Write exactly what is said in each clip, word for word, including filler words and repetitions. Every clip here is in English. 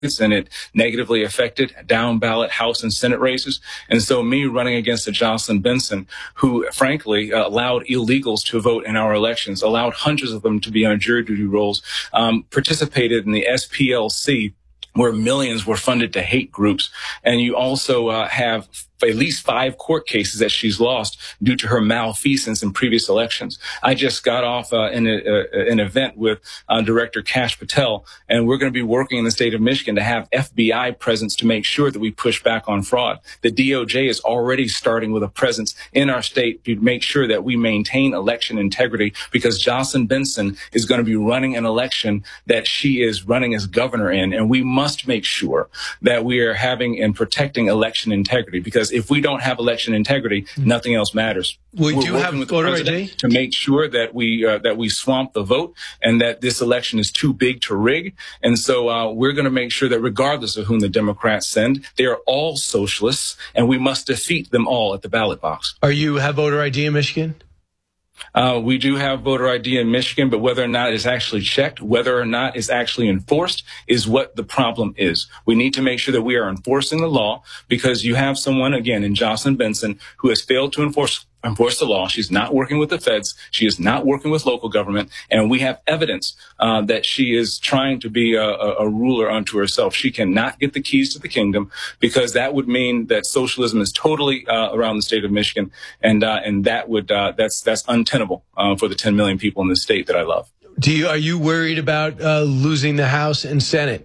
and it negatively affected down ballot House and Senate races. And so me running against a Jocelyn Benson, who frankly uh, allowed illegals to vote in our elections, allowed hundreds of them to be on jury duty rolls, um, participated in the S P L C, where millions were funded to hate groups. And you also uh, have at least five court cases that she's lost due to her malfeasance in previous elections. I just got off uh, in a, uh, an event with uh, Director Kash Patel, and we're going to be working in the state of Michigan to have F B I presence to make sure that we push back on fraud. The D O J is already starting with a presence in our state to make sure that we maintain election integrity, because Jocelyn Benson is going to be running an election that she is running as governor in, and we must make sure that we are having and protecting election integrity, because if we don't have election integrity, nothing else matters. We We're do have with voter I D to make sure that we uh, that we swamp the vote and that this election is too big to rig. And so uh, we're going to make sure that regardless of whom the Democrats send, they are all socialists, and we must defeat them all at the ballot box. Are you have voter I D in Michigan? Uh, we do have voter I D in Michigan, but whether or not it's actually checked, whether or not it's actually enforced is what the problem is. We need to make sure that we are enforcing the law, because you have someone, again, in Jocelyn Benson, who has failed to enforce enforce the law. She's not working with the feds. She is not working with local government. And we have evidence uh, that she is trying to be a, a ruler unto herself. She cannot get the keys to the kingdom, because that would mean that socialism is totally uh, around the state of Michigan. And uh, and that would uh, that's that's untenable uh, for the ten million people in the state that I love. Do you, are you worried about uh, losing the House and Senate?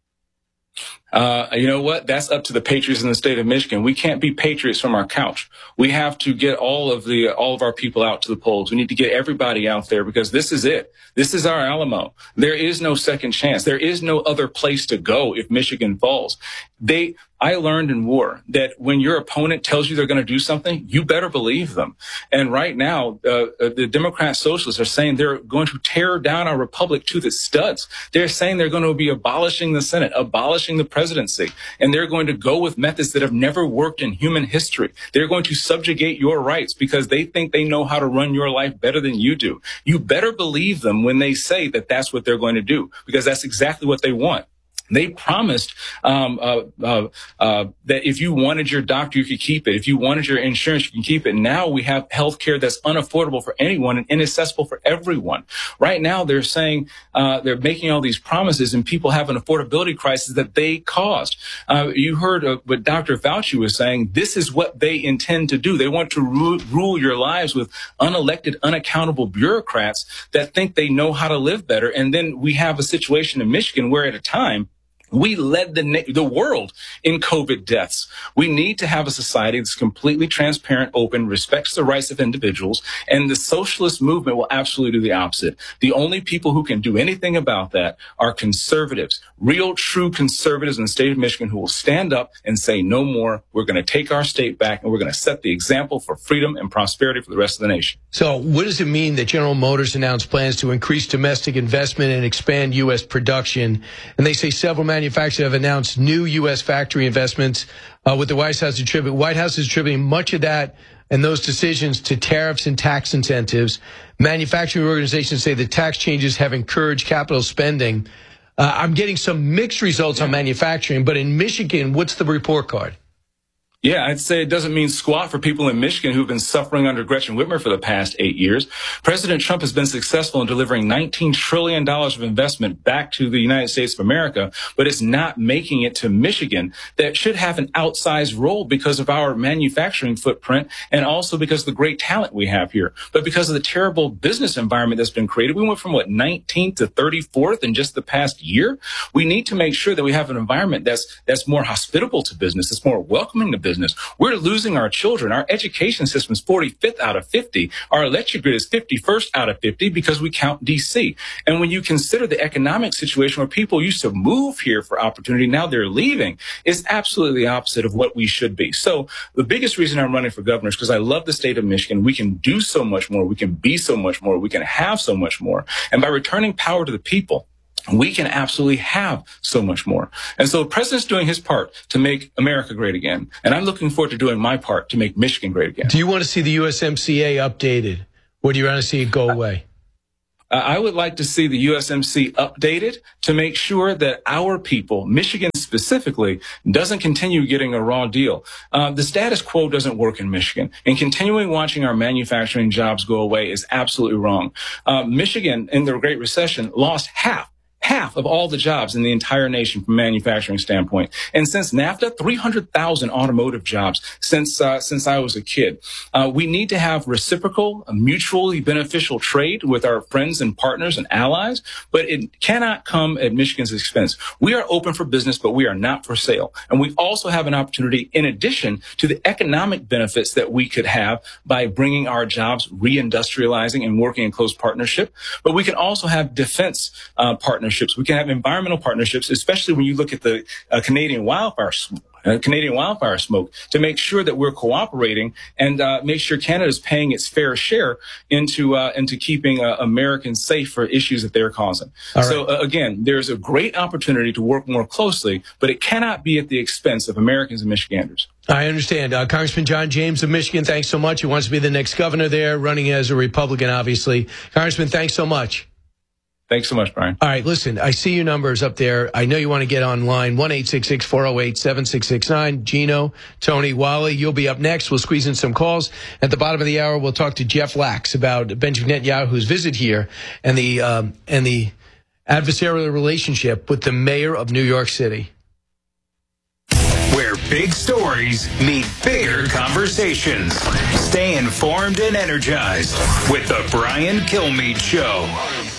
Uh, you know what? That's up to the patriots in the state of Michigan. We can't be patriots from our couch. We have to get all of the, all of our people out to the polls. We need to get everybody out there, because this is it. This is our Alamo. There is no second chance. There is no other place to go if Michigan falls. They, I learned in war that when your opponent tells you they're going to do something, you better believe them. And right now, uh, the Democrat socialists are saying they're going to tear down our republic to the studs. They're saying they're going to be abolishing the Senate, abolishing the presidency, and they're going to go with methods that have never worked in human history. They're going to subjugate your rights because they think they know how to run your life better than you do. You better believe them when they say that that's what they're going to do, because that's exactly what they want. They promised um, uh, uh, uh, that if you wanted your doctor, you could keep it. If you wanted your insurance, you can keep it. Now we have health care that's unaffordable for anyone and inaccessible for everyone. Right now, they're saying uh, they're making all these promises, and people have an affordability crisis that they caused. Uh, you heard uh, what Doctor Fauci was saying. This is what they intend to do. They want to ru- rule your lives with unelected, unaccountable bureaucrats that think they know how to live better. And then we have a situation in Michigan where at a time, we led the na- the world in COVID deaths. We need to have a society that's completely transparent, open, respects the rights of individuals, and the socialist movement will absolutely do the opposite. The only people who can do anything about that are conservatives, real, true conservatives in the state of Michigan, who will stand up and say no more. We're going to take our state back, and we're going to set the example for freedom and prosperity for the rest of the nation. So what does it mean that General Motors announced plans to increase domestic investment and expand U S production? And they say several manufacturers have announced new U S factory investments, uh, with the White House attributing, White House is attributing much of that and those decisions to tariffs and tax incentives. Manufacturing organizations say the tax changes have encouraged capital spending. Uh, I'm getting some mixed results on manufacturing, but in Michigan, what's the report card? Yeah, I'd say it doesn't mean squat for people in Michigan who've been suffering under Gretchen Whitmer for the past eight years. President Trump has been successful in delivering nineteen trillion dollars of investment back to the United States of America, but it's not making it to Michigan, that should have an outsized role because of our manufacturing footprint and also because of the great talent we have here. But because of the terrible business environment that's been created, we went from, what, nineteenth to thirty-fourth in just the past year. We need to make sure that we have an environment that's that's more hospitable to business, that's more welcoming to business. Business. We're losing our children. Our education system is forty-fifth out of fifty. Our electric grid is fifty-first out of fifty because we count D C. And when you consider the economic situation where people used to move here for opportunity, now they're leaving, it's absolutely the opposite of what we should be. So the biggest reason I'm running for governor is because I love the state of Michigan. We can do so much more. We can be so much more. We can have so much more. And by returning power to the people, we can absolutely have so much more. And so the president's doing his part to make America great again. And I'm looking forward to doing my part to make Michigan great again. Do you want to see the U S M C A updated, or do you want to see it go away? Uh, I would like to see the U S M C updated to make sure that our people, Michigan specifically, doesn't continue getting a raw deal. Uh, the status quo doesn't work in Michigan, and continuing watching our manufacturing jobs go away is absolutely wrong. Uh, Michigan, in the Great Recession, lost half. Half of all the jobs in the entire nation from a manufacturing standpoint. And since NAFTA, three hundred thousand automotive jobs since uh, since I was a kid. Uh, we need to have reciprocal, mutually beneficial trade with our friends and partners and allies, but it cannot come at Michigan's expense. We are open for business, but we are not for sale. And we also have an opportunity, in addition to the economic benefits that we could have by bringing our jobs, reindustrializing and working in close partnership, but we can also have defense uh, partnerships. We can have environmental partnerships, especially when you look at the uh, Canadian wildfire smoke, uh, Canadian wildfire smoke, to make sure that we're cooperating and uh, make sure Canada is paying its fair share into uh, into keeping uh, Americans safe for issues that they're causing. All so right. uh, again, there's a great opportunity to work more closely, but it cannot be at the expense of Americans and Michiganders. I understand. Uh, Congressman John James of Michigan, thanks so much. He wants to be the next governor there, running as a Republican, obviously. Congressman, thanks so much. Thanks so much, Brian. All right, listen, I see your numbers up there. I know you want to get online. one eight six six, four oh eight, seven six six nine. Gino, Tony, Wally, you'll be up next. We'll squeeze in some calls. At the bottom of the hour, we'll talk to Jeff Lax about Benjamin Netanyahu's visit here and the um, and the adversarial relationship with the mayor of New York City. Where big stories meet bigger conversations. Stay informed and energized with the Brian Kilmeade Show.